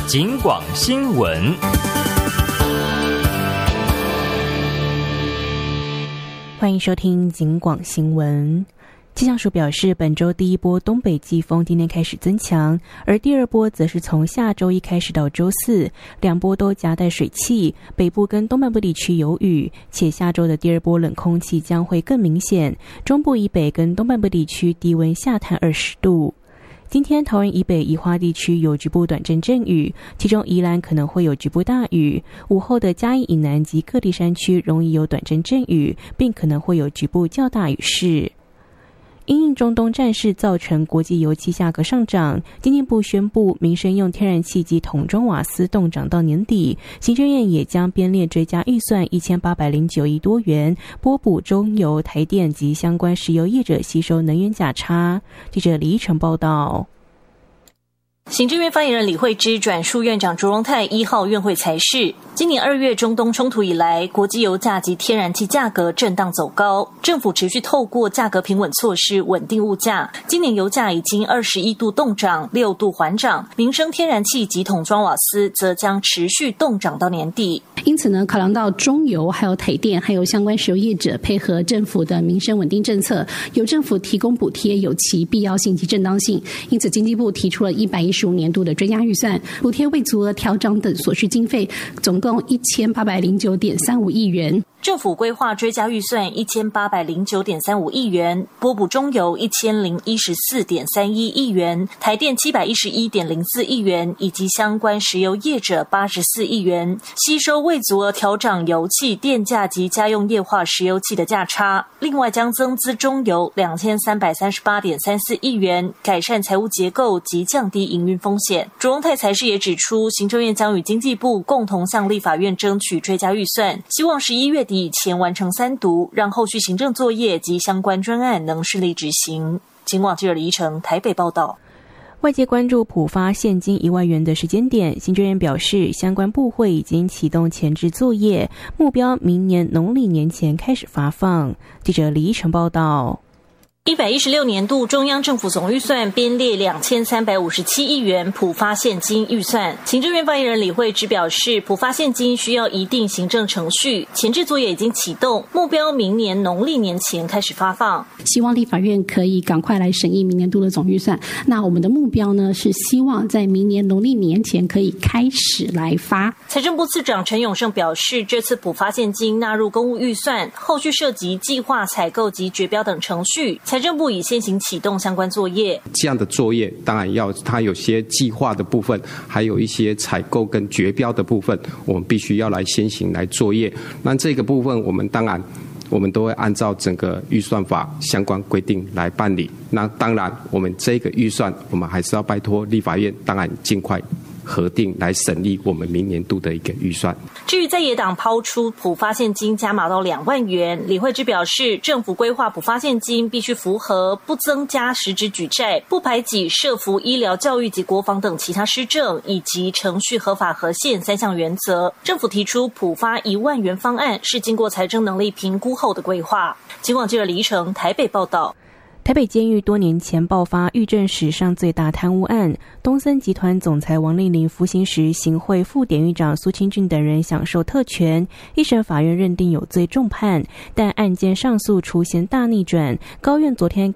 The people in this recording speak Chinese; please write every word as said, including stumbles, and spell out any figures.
警广新闻。 欢迎收听警广新闻。气象署表示，本周第一波东北季风今天开始增强，而第二波则是从下周一开始到周四，两波都夹带水汽，北部跟东半部地区有雨，且下周的第二波冷空气将会更明显，中部以北跟东半部地区低温下探二十度。今天桃园以北宜花地区有局部短阵阵雨，其中宜兰可能会有局部大雨，午后的嘉义以南及各地山区容易有短阵阵雨，并可能会有局部较大雨势。因应中东战事造成国际油气价格上涨，经济部宣布民生用天然气及桶装瓦斯冻涨到年底，行政院也将编列追加预算一千八百零九亿多元，拨补中油、台电及相关石油业者吸收能源价差。记者李依晨报道。 行政院发言人李慧芝转述院长卓荣泰一号院会裁示，今年二月中东冲突以来，国际油价及天然气价格震荡走高，政府持续透过价格平稳措施稳定物价。今年油价已经二十一度冻涨，六度缓涨，民生天然气及桶装瓦斯则将持续冻涨到年底。 因此呢，考量到中油、还有台电、还有相关石油业者配合政府的民生稳定政策，由政府提供补贴有其必要性及正当性。因此，经济部提出了一百一十五年度的追加预算，补贴未足额调涨等所需经费，总共一千八百零九点三五亿元。 政府规划追加预算一千八百零九点三五亿元，拨补中油一千零一十四点三一亿元，台电七百一十一点零四亿元，以及相关石油业者八十四亿元，吸收未足额调涨油气、电价及家用液化石油气的价差。另外将增资中油两千三百三十八点三四亿元，改善财务结构及降低营运风险。卓荣泰裁示也指出，行政院将与经济部共同向立法院争取追加预算，希望十一月底以前完成三读，让后续行政作业及相关专案能顺利执行。警广记者李依晨台北报道。 外界关注普发现金一万元的时间点，行政院表示，相关部会已经启动前置作业，目标明年农历年前开始发放。记者李依晨报道。 一百一十六年度中央政府总预算编列两千三百五十七亿元普发现金预算。行政院发言人李慧芝表示，普发现金需要一定行政程序，前置作业已经启动，目标明年农历年前开始发放。 希望立法院可以赶快来审议明年度的总预算。那我们的目标呢，是希望在明年农历年前可以开始来发。 财政部次长陈永胜表示，这次普发现金纳入公务预算，后续涉及计划、采购及决标等程序，财政部已先行启动相关作业。 这样的作业当然要它有些计划的部分，还有一些采购跟决标的部分，我们必须要来先行来作业。那这个部分我们当然我们都会按照整个预算法相关规定来办理。那当然我们这个预算我们还是要拜托立法院当然尽快核定来审议我们明年度的一个预算。 至于在野党抛出普发现金加码到两万元，李慧芝表示，政府规划普发现金必须符合不增加实质举债、不排挤社福、医疗、教育及国防等其他施政，以及程序合法合宪三项原则。政府提出普发一万元方案是经过财政能力评估后的规划。警广记者李依晨台北报道。 台北监狱多年前爆发狱政史上最大贪污案，东森集团总裁王令麟服刑时，行贿副典狱长苏清俊等人享受特权，一审法院认定有罪重判，但案件上诉出现大逆转，高院昨天